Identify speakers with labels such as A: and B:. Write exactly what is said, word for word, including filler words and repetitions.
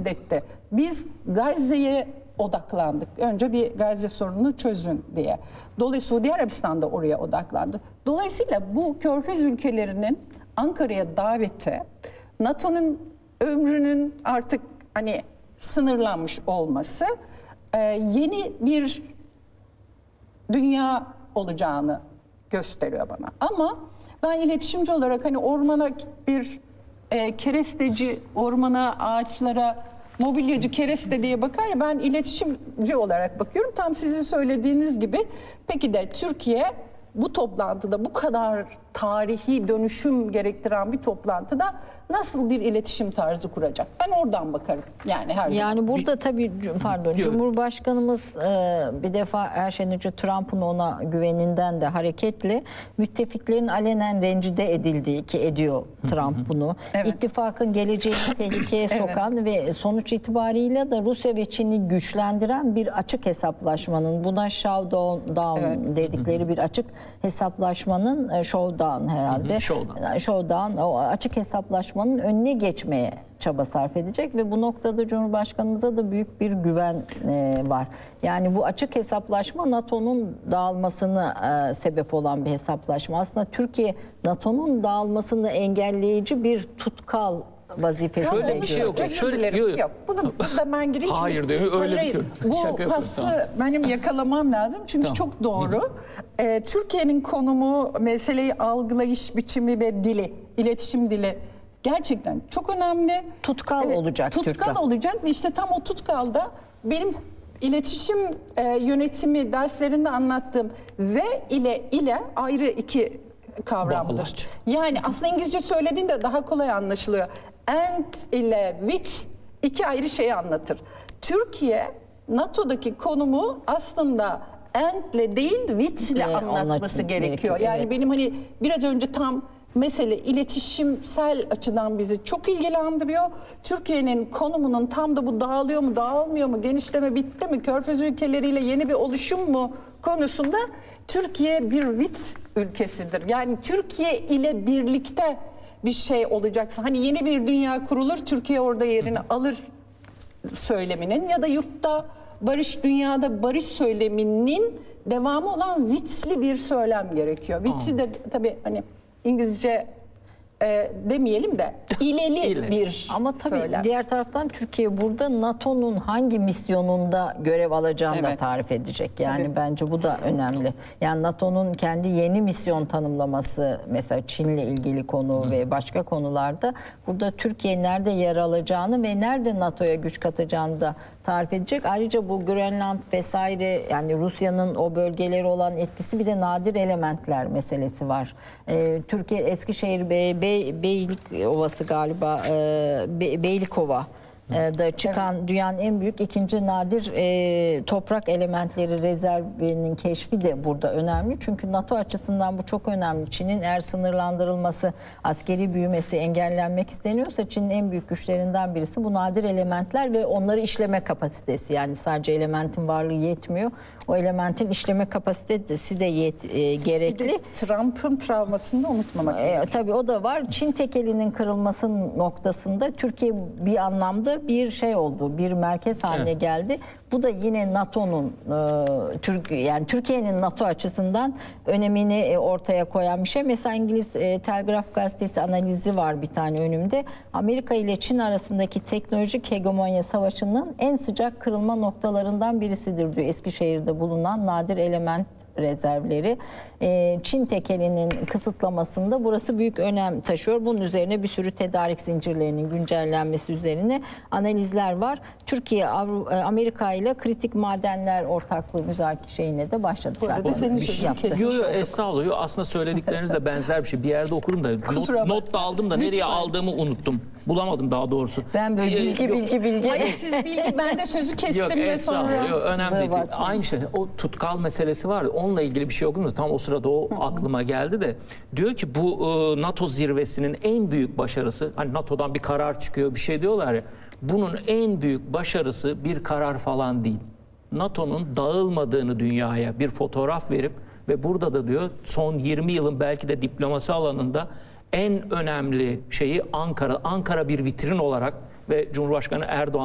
A: reddetti. Biz Gazze'ye odaklandık. Önce bir Gazze sorununu çözün diye. Dolayısıyla Suudi Arabistan da oraya odaklandı. Dolayısıyla bu Körfez ülkelerinin Ankara'ya daveti NATO'nun ömrünün artık hani sınırlanmış olması e, yeni bir dünya olacağını gösteriyor bana. Ama ben iletişimci olarak hani ormana bir e, keresteci, ormana, ağaçlara mobilyacı kereste diye bakar ya, ben iletişimci olarak bakıyorum. Tam sizin söylediğiniz gibi. Peki de Türkiye bu toplantıda, bu kadar tarihi dönüşüm gerektiren bir toplantıda nasıl bir iletişim tarzı kuracak? Ben oradan bakarım. Yani her zaman.
B: Yani burada tabii pardon Cumhurbaşkanımız bir defa her şeyden önce Trump'ın ona güveninden de hareketli müttefiklerin alenen rencide edildiği, ki ediyor Trump bunu. Evet. İttifakın geleceğini tehlikeye sokan evet. ve sonuç itibariyle de Rusya ve Çin'i güçlendiren bir açık hesaplaşmanın, buna showdown evet. dedikleri bir açık hesaplaşmanın, showdown herhalde. Hı hı, showdown. Showdown, o açık hesaplaşmanın önüne geçmeye çaba sarf edecek ve bu noktada Cumhurbaşkanımıza da büyük bir güven e, var. Yani bu açık hesaplaşma NATO'nun dağılmasını e, sebep olan bir hesaplaşma. Aslında Türkiye NATO'nun dağılmasını engelleyici bir tutkal vazifesi.
A: Şöyle bir şey yok. Özür dilerim. Yok, yok. Bunu burada ben gireyim.
C: Hayır diyor. Öyle
A: hayır,
C: bir
A: Bu pası tamam. benim yakalamam lazım. Çünkü tamam. çok doğru. Ee, Türkiye'nin konumu, meseleyi algılayış biçimi ve dili, iletişim dili gerçekten çok önemli.
B: Tutkal evet, olacak.
A: Tutkal Türk'te. olacak ve işte tam o tutkalda benim iletişim e, yönetimi derslerinde anlattığım ve ile ile ayrı iki kavramdır. Bağlaç. Yani aslında İngilizce söylediğinde daha kolay anlaşılıyor. And ile with iki ayrı şeyi anlatır. Türkiye NATO'daki konumu aslında and ile değil with ile ee, anlatması gerekiyor. Yani evet. benim hani biraz önce tam mesele iletişimsel açıdan bizi çok ilgilendiriyor. Türkiye'nin konumunun tam da bu dağılıyor mu, dağılmıyor mu, genişleme bitti mi, Körfez ülkeleriyle yeni bir oluşum mu konusunda Türkiye bir with ülkesidir. Yani Türkiye ile birlikte bir şey olacaksa, hani yeni bir dünya kurulur, Türkiye orada yerini alır söyleminin ya da yurtta barış, dünyada barış söyleminin devamı olan with'li bir söylem gerekiyor. With'i de tabii hani İngilizce e, demeyelim de ileli İle. bir
B: ama tabii
A: söylem.
B: Diğer taraftan Türkiye burada NATO'nun hangi misyonunda görev alacağını evet. da tarif edecek. Yani tabii. bence bu da önemli. Yani NATO'nun kendi yeni misyon tanımlaması, mesela Çin'le ilgili konu Hı. ve başka konularda burada Türkiye nerede yer alacağını ve nerede NATO'ya güç katacağını da tarif edecek. Ayrıca bu Grönland vesaire, yani Rusya'nın o bölgeleri olan etkisi, bir de nadir elementler meselesi var. Ee, Türkiye Eskişehir Bey, Bey, Beylik Ovası galiba Be, Beylikova da çıkan evet. dünyanın en büyük ikinci nadir e, toprak elementleri rezervinin keşfi de burada önemli. Çünkü NATO açısından bu çok önemli. Çin'in eğer sınırlandırılması, askeri büyümesi engellenmek isteniyorsa Çin'in en büyük güçlerinden birisi bu nadir elementler ve onları işleme kapasitesi. Yani sadece elementin varlığı yetmiyor. O elementin işleme kapasitesi de yet, e, gerekli.
A: Trump'ın travmasını da unutmamak
B: e, Tabii o da var. Çin tekelinin kırılması noktasında Türkiye bir anlamda bir şey oldu, bir merkez haline evet. geldi. Bu da yine NATO'nun, e, Türk, yani Türkiye'nin NATO açısından önemini e, ortaya koyan bir şey. Mesela İngiliz e, Telgraf Gazetesi analizi var bir tane önümde. Amerika ile Çin arasındaki teknolojik hegemonya savaşının en sıcak kırılma noktalarından birisidir diyor. Eskişehir'de bulunan nadir element rezervleri. Ee, Çin tekelinin kısıtlamasında burası büyük önem taşıyor. Bunun üzerine bir sürü tedarik zincirlerinin güncellenmesi üzerine analizler var. Türkiye Amerika ile kritik madenler ortaklığı müzakere şeyine de başladı.
A: Bu arada senin sözünü kesmiş
C: Yok
A: olduk.
C: Estağfurullah. Aslında söyledikleriniz de benzer bir şey. Bir yerde okudum da not, not da aldım da Lütfen. nereye aldığımı unuttum. Bulamadım daha doğrusu.
B: Ben böyle bilgi yok. bilgi bilgi.
A: Hayır siz bilgi, ben de sözü kestim
C: yok,
A: ve sonra.
C: Yok, önemli değil. Aynı şey. O tutkal meselesi vardı. Onunla ilgili bir şey okudum da tam o sırada o Hı-hı. aklıma geldi de. Diyor ki bu e, NATO zirvesinin en büyük başarısı, hani NATO'dan bir karar çıkıyor, bir şey diyorlar ya. Bunun en büyük başarısı bir karar falan değil. NATO'nun dağılmadığını dünyaya bir fotoğraf verip ve burada da diyor son yirmi yılın belki de diplomasi alanında en önemli şeyi Ankara. Ankara bir vitrin olarak ve Cumhurbaşkanı Erdoğan